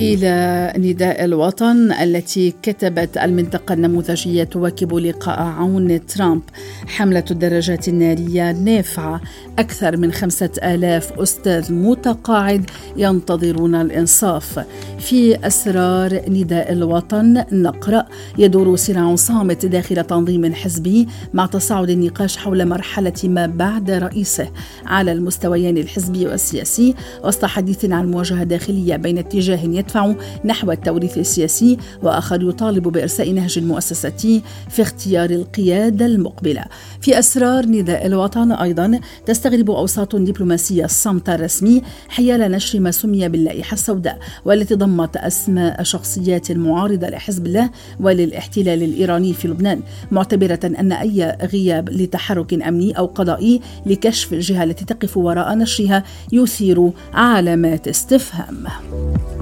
إلى نداء الوطن التي كتبت المنطقة النموذجية تواكب لقاء عون ترامب. حملة الدراجات النارية نافعة، أكثر من 5,000 أستاذ متقاعد ينتظرون الإنصاف. في أسرار نداء الوطن نقرأ: يدور صراع صامت داخل تنظيم حزبي مع تصاعد النقاش حول مرحلة ما بعد رئيسه على المستويين الحزبي والسياسي، وسط حديث عن مواجهة داخلية بين اتجاه يدفع نحو التوريث السياسي وآخر يطالب بإرساء نهج مؤسساتي في اختيار القيادة المقبلة. في أسرار نداء الوطن أيضا تستغرب أوساط دبلوماسية الصمت الرسمي حيال نشر ما سمي باللائحة السوداء، والتي ضمت أسماء شخصيات معارضة لحزب الله وللاحتلال الإيراني في لبنان، معتبرة أن أي غياب لتحرك أمني أو قضائي لكشف الجهة التي تقف وراء نشرها يثير علامات استفهام.